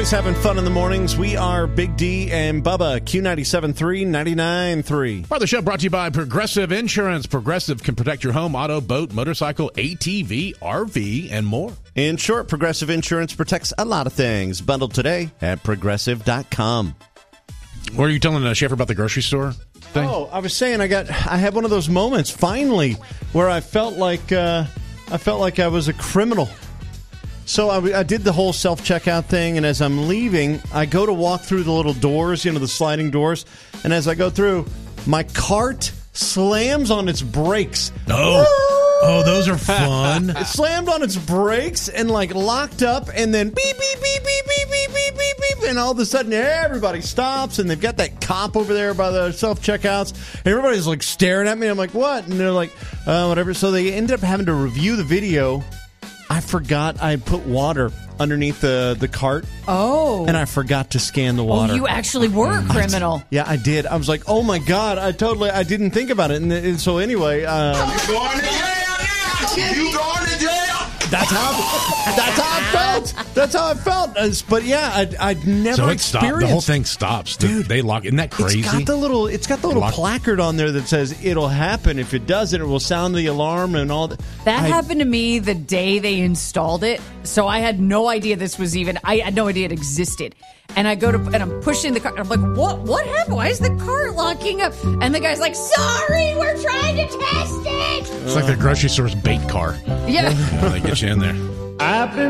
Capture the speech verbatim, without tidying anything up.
Always having fun in the mornings. We are Big D and Bubba, Q ninety-seven point three, ninety-nine point three. Part of the show brought to you by Progressive Insurance. Progressive can protect your home, auto, boat, motorcycle, A T V, R V, and more. In short, Progressive Insurance protects a lot of things. Bundled today at progressive dot com. What are you telling uh, Schaefer about the grocery store thing? Oh, I was saying I got I had one of those moments finally where I felt like uh, I felt like I was a criminal. So I, I did the whole self-checkout thing, and as I'm leaving, I go to walk through the little doors, you know, the sliding doors, and as I go through, my cart slams on its brakes. Oh, oh, those are fun. It slammed on its brakes and, like, locked up, and then beep, beep, beep, beep, beep, beep, beep, beep, beep, and all of a sudden everybody stops, and they've got that cop over there by the self-checkouts, and everybody's, like, staring at me. I'm like, what? And they're like, uh, whatever. So they ended up having to review the video. I forgot I put water underneath the, the cart. Oh. And I forgot to scan the water. Oh, you actually were a criminal. Yeah, I did. I was like, oh, my God. I totally, I didn't think about it. And, and so anyway. Uh, You going to jail? You going to jail? That's how, that's how I felt. That's how I felt. Uh, But yeah, I'd, I'd never So it stopped. experienced. The whole thing stops. Dude, they lock. Isn't that crazy? It's got the little, it's got the little Lock- placard on there that says it'll happen. If it doesn't, it will sound the alarm and all that. That I- happened to me the day they installed it. So I had no idea this was even, I had no idea it existed. And I go to, and I'm pushing the car. I'm like, what, what happened? Why is the car locking up? And the guy's like, sorry, we're trying to test it. It's like the grocery store's bait car. Yeah. You know, they get you in there. I've been